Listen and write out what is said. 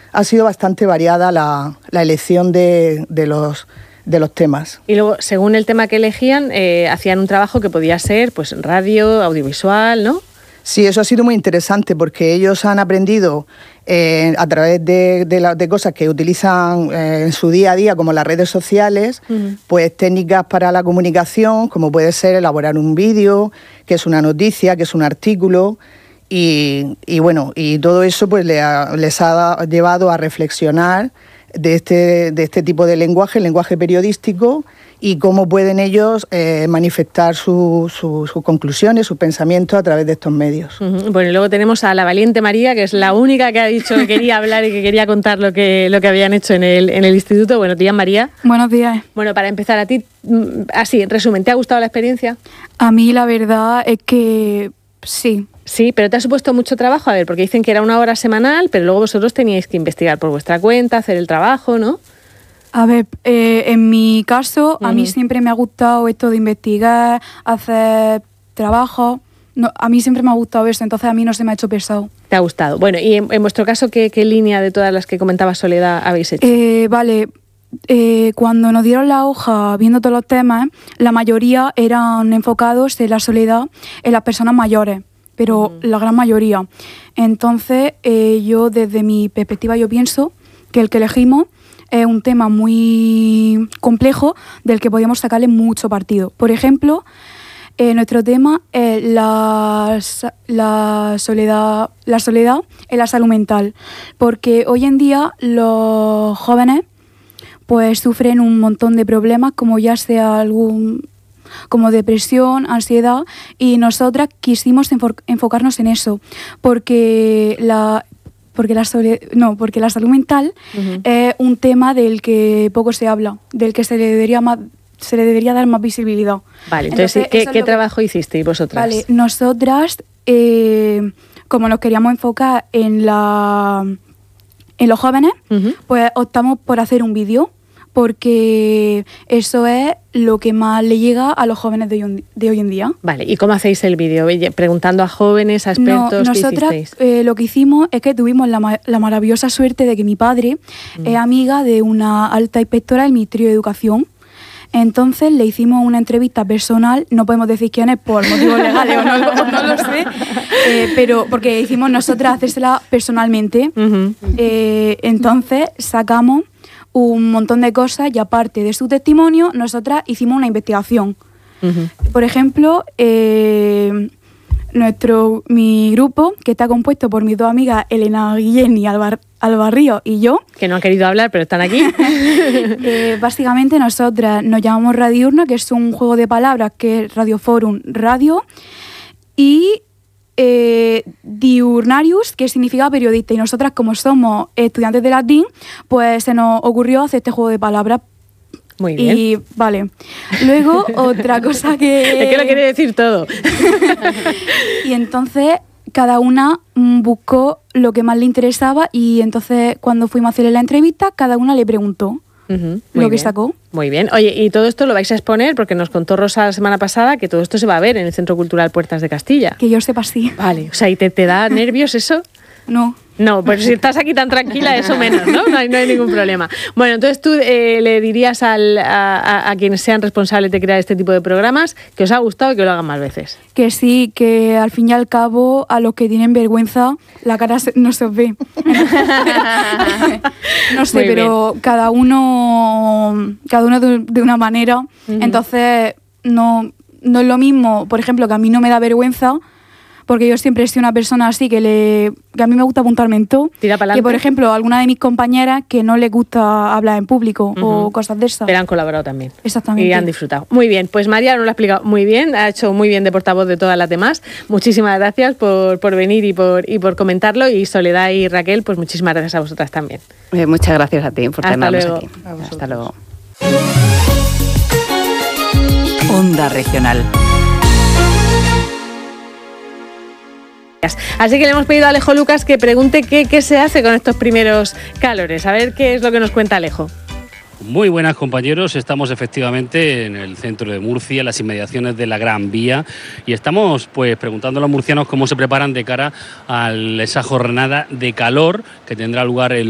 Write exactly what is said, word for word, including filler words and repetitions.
ha sido bastante variada la, la elección de, de, los, de los temas. Y luego, según el tema que elegían, eh, hacían un trabajo que podía ser pues radio, audiovisual, ¿no? Sí, eso ha sido muy interesante porque ellos han aprendido eh, a través de, de, la, de cosas que utilizan eh, en su día a día, como las redes sociales, uh-huh. pues técnicas para la comunicación, como puede ser elaborar un vídeo, que es una noticia, que es un artículo, y, y bueno, y todo eso pues les ha, les ha llevado a reflexionar de este, de este tipo de lenguaje, el lenguaje periodístico, y cómo pueden ellos eh, manifestar su, su, sus conclusiones, sus pensamientos a través de estos medios. Uh-huh. Bueno, y luego tenemos a la valiente María, que es la única que ha dicho que quería hablar y que quería contar lo que, lo que habían hecho en el, en el instituto. Buenos días, María. Buenos días. Bueno, para empezar, a ti, así, en resumen, ¿te ha gustado la experiencia? A mí la verdad es que sí. Sí, pero te ha supuesto mucho trabajo, a ver, porque dicen que era una hora semanal, pero luego vosotros teníais que investigar por vuestra cuenta, hacer el trabajo, ¿no? A ver, eh, en mi caso, uh-huh. a mí siempre me ha gustado esto de investigar, hacer trabajo. No, a mí siempre me ha gustado eso, entonces a mí no se me ha hecho pesado. ¿Te ha gustado? Bueno, y en, en vuestro caso, ¿qué, qué línea de todas las que comentaba Soledad habéis hecho? Eh, vale, eh, cuando nos dieron la hoja viendo todos los temas, la mayoría eran enfocados en la soledad, en las personas mayores, pero uh-huh. la gran mayoría. Entonces, eh, yo desde mi perspectiva, yo pienso que el que elegimos es un tema muy complejo del que podíamos sacarle mucho partido. Por ejemplo, eh, nuestro tema es la, la, soledad, la soledad en la salud mental, porque hoy en día los jóvenes pues sufren un montón de problemas, como ya sea algún como depresión, ansiedad, y nosotras quisimos enfo- enfocarnos en eso, porque la Porque la, sole... no, porque la salud mental uh-huh. es un tema del que poco se habla, del que se le debería, más, se le debería dar más visibilidad. Vale, entonces, entonces ¿qué, qué trabajo que... hicisteis vosotras? Vale, nosotras, eh, como nos queríamos enfocar en, la, en los jóvenes, uh-huh. pues optamos por hacer un vídeo, porque eso es lo que más le llega a los jóvenes de hoy, de hoy en día. Vale, ¿y cómo hacéis el vídeo? Preguntando a jóvenes, a expertos, no, ¿qué nosotras, hicisteis? Eh, lo que hicimos es que tuvimos la, la maravillosa suerte de que mi padre mm. es amiga de una alta inspectora del Ministerio de Educación. Entonces le hicimos una entrevista personal, no podemos decir quién es por motivos legales o no, o no lo sé, eh, pero porque hicimos nosotras hacérsela personalmente. Uh-huh. Eh, entonces sacamos un montón de cosas y aparte de su testimonio, nosotras hicimos una investigación. Uh-huh. Por ejemplo, eh, nuestro mi grupo, que está compuesto por mis dos amigas, Elena Guillén y Alba, Alba Río y yo. Que no han querido hablar, pero están aquí. eh, básicamente nosotras nos llamamos Radiurna, que es un juego de palabras que es Radioforum Radio, y Eh, diurnarius, que significa periodista, y nosotras, como somos estudiantes de latín, pues se nos ocurrió hacer este juego de palabras. Muy bien. Y vale. Luego, otra cosa que... Es que lo quiere decir todo. Y entonces cada una buscó lo que más le interesaba, y entonces cuando fuimos a hacerle la entrevista, cada una le preguntó uh-huh, lo que bien. sacó. Muy bien. Oye, y todo esto lo vais a exponer, porque nos contó Rosa la semana pasada que todo esto se va a ver en el Centro Cultural Puertas de Castilla. Que yo sepa, sí. Vale, o sea, ¿y te, te da nervios eso? No. No, pues si estás aquí tan tranquila, eso menos, ¿no? No hay, no hay ningún problema. Bueno, entonces tú eh, le dirías al, a, a, a quienes sean responsables de crear este tipo de programas que os ha gustado y que lo hagan más veces. Que sí, que al fin y al cabo a los que tienen vergüenza la cara se, no se os ve. No sé, pero cada uno, cada uno de, de una manera. Uh-huh. Entonces no, no es lo mismo, por ejemplo, que a mí no me da vergüenza, porque yo siempre he sido una persona así que le que a mí me gusta apuntarme en todo. Tira para adelante. Que, por ejemplo, alguna de mis compañeras que no les gusta hablar en público uh-huh. o cosas de esas. Pero han colaborado también. Exactamente. Y han disfrutado. Muy bien, pues María nos lo ha explicado muy bien, ha hecho muy bien de portavoz de todas las demás. Muchísimas gracias por, por venir y por, y por comentarlo. Y Soledad y Raquel, pues muchísimas gracias a vosotras también. Eh, muchas gracias a ti por tenernos aquí. Hasta luego. Onda Regional. Así que le hemos pedido a Alejo Lucas que pregunte qué, qué se hace con estos primeros calores. A ver qué es lo que nos cuenta Alejo. Muy buenas, compañeros, estamos efectivamente en el centro de Murcia, en las inmediaciones de la Gran Vía, y estamos pues preguntando a los murcianos cómo se preparan de cara a esa jornada de calor que tendrá lugar el